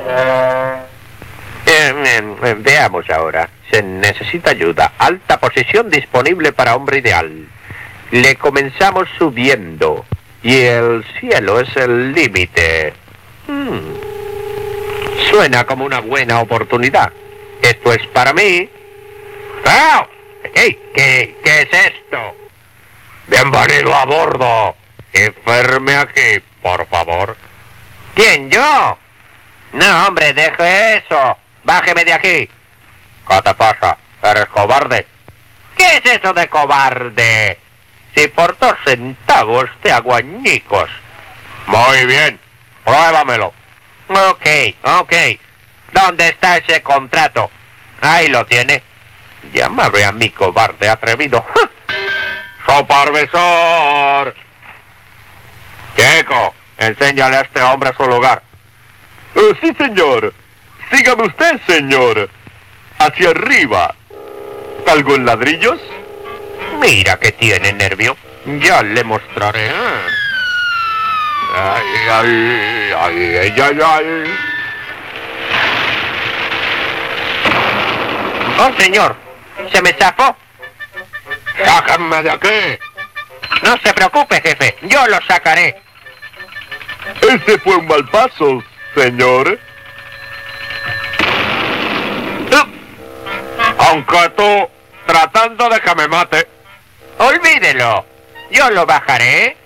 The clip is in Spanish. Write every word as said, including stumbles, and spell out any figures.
Eh, eh, veamos ahora. Se necesita ayuda. Alta posición disponible para hombre ideal. Le comenzamos subiendo. Y el cielo es el límite. Hmm. Suena como una buena oportunidad. Esto es para mí. ¡Ah! ¡Hey! ¿Qué, ¿Qué es esto? Bienvenido a bordo. Enferme aquí, por favor. ¿Quién, yo? No, hombre, deje eso. Bájeme de aquí. ¿Qué te pasa? ¿Eres cobarde? ¿Qué es eso de cobarde? Si por dos centavos te hago añicos. Muy bien. Pruébamelo. Ok, ok. ¿Dónde está ese contrato? Ahí lo tiene. Llámame a mi cobarde atrevido. ¡Supervisor! Checo, enséñale a este hombre su lugar. Oh, sí, señor. Sígame usted, señor. Hacia arriba. ¿Algo en ladrillos? Mira que tiene nervio. Ya le mostraré. Ay, ay, ay, ay, ay, ay. Oh, señor. ¿Se me zafó? ¡Sáquenme de aquí! No se preocupe, jefe. Yo lo sacaré. Ese fue un mal paso, señor. Aunque tú, tratando de que me mate. Olvídelo. Yo lo bajaré.